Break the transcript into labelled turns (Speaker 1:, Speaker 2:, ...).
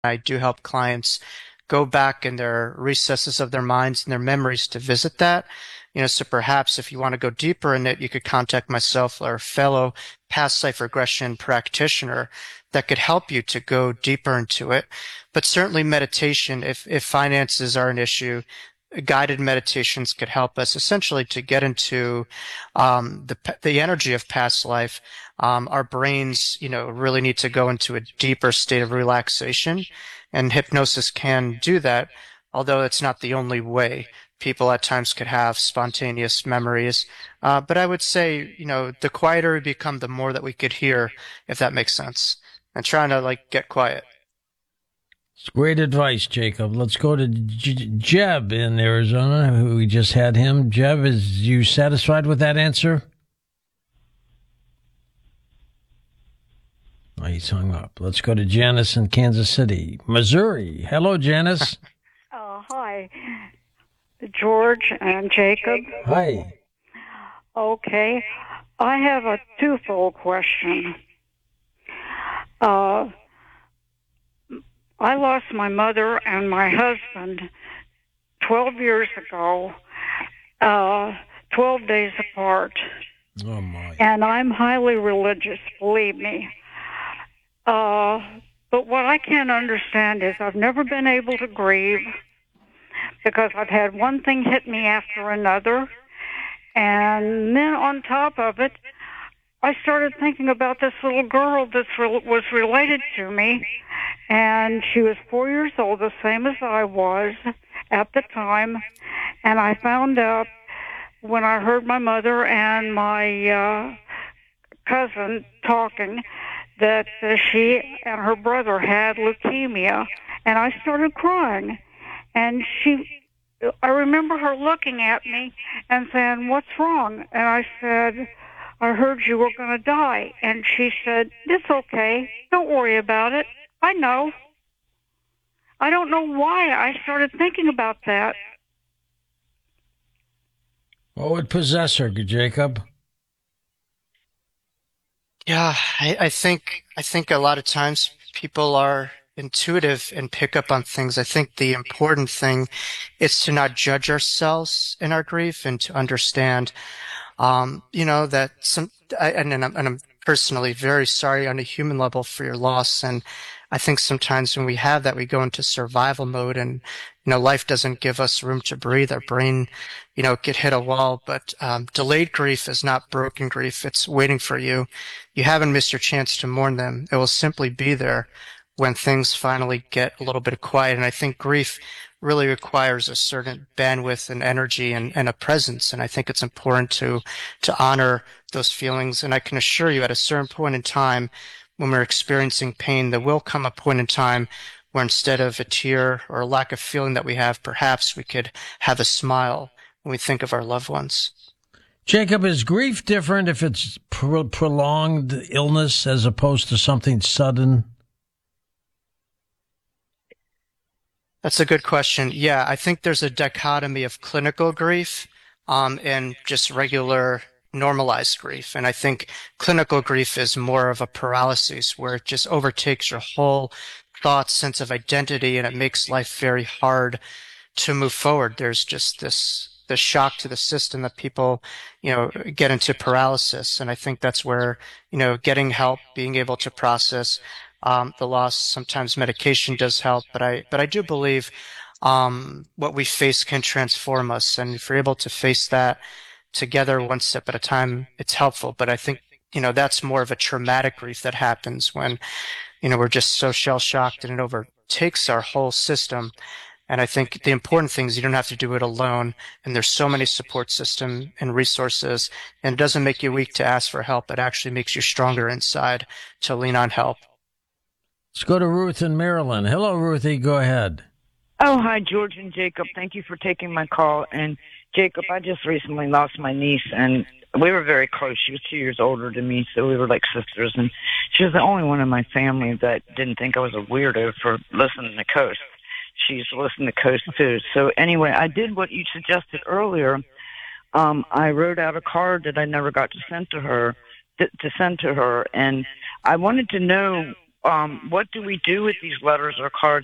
Speaker 1: I do help clients go back in their recesses of their minds and their memories to visit that. So perhaps if you want to go deeper in it, you could contact myself or a fellow past life regression practitioner that could help you to go deeper into it. But certainly meditation, if finances are an issue, guided meditations could help us essentially to get into the energy of past life. Our brains, really need to go into a deeper state of relaxation, and hypnosis can do that, although it's not the only way. People at times could have spontaneous memories. But I would say, the quieter we become, the more that we could hear, if that makes sense. And trying to get quiet.
Speaker 2: It's great advice, Jacob. Let's go to Jeb in Arizona, who we just had him. Jeb, is you satisfied with that answer? Oh, he's hung up. Let's go to Janice in Kansas City, Missouri. Hello, Janice.
Speaker 3: Hi, George and Jacob.
Speaker 2: Hi.
Speaker 3: Okay, I have a twofold question. I lost my mother and my husband 12 years ago, 12 days apart.
Speaker 2: Oh, my.
Speaker 3: And I'm highly religious, believe me. But what I can't understand is I've never been able to grieve because I've had one thing hit me after another. And then on top of it, I started thinking about this little girl that was related to me, and she was 4 years old, the same as I was at the time. And I found out when I heard my mother and my cousin talking that she and her brother had leukemia, and I started crying. And I remember her looking at me and saying, "What's wrong?" And I said, "I heard you were going to die." And she said, "It's okay. Don't worry about it. I know." I don't know why I started thinking about that.
Speaker 2: What would possess her, Jacob?
Speaker 1: Yeah, I think a lot of times people are intuitive and pick up on things. I think the important thing is to not judge ourselves in our grief and to understand, that I'm personally very sorry on a human level for your loss. And I think sometimes when we have that, we go into survival mode and, life doesn't give us room to breathe. Our brain, could hit a wall, but, delayed grief is not broken grief. It's waiting for you. You haven't missed your chance to mourn them. It will simply be there when things finally get a little bit quiet. And I think grief really requires a certain bandwidth and energy and a presence. And I think it's important to honor those feelings. And I can assure you at a certain point in time when we're experiencing pain, there will come a point in time where instead of a tear or a lack of feeling that we have, perhaps we could have a smile when we think of our loved ones.
Speaker 2: Jacob, is grief different if it's prolonged illness as opposed to something sudden?
Speaker 1: That's a good question. Yeah, I think there's a dichotomy of clinical grief, and just regular normalized grief. And I think clinical grief is more of a paralysis where it just overtakes your whole thoughts, sense of identity, and it makes life very hard to move forward. There's just the shock to the system that people, get into paralysis. And I think that's where, getting help, being able to process the loss, sometimes medication does help, but I do believe what we face can transform us. And if we're able to face that together one step at a time, it's helpful. But I think, that's more of a traumatic grief that happens when, we're just so shell-shocked and it overtakes our whole system. And I think the important thing is you don't have to do it alone. And there's so many support systems and resources. And it doesn't make you weak to ask for help. It actually makes you stronger inside to lean on help.
Speaker 2: Let's go to Ruth in Maryland. Hello, Ruthie. Go ahead.
Speaker 4: Oh, hi, George and Jacob. Thank you for taking my call. And Jacob, I just recently lost my niece, and we were very close. She was 2 years older than me, so we were like sisters. And she was the only one in my family that didn't think I was a weirdo for listening to Coast. She used to listen to Coast too. So anyway, I did what you suggested earlier. I wrote out a card that I never got to send to her, and I wanted to know what do we do with these letters or cards